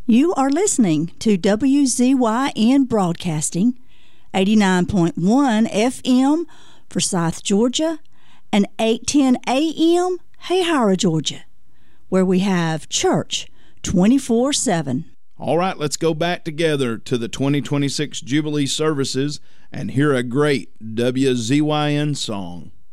You are listening to WZYN Broadcasting, 89.1 FM, Forsyth, Georgia, and 810 AM, Hayhara, Georgia, where we have church 24/7. All right, let's go back together to the 2026 Jubilee services and hear a great WZYN song.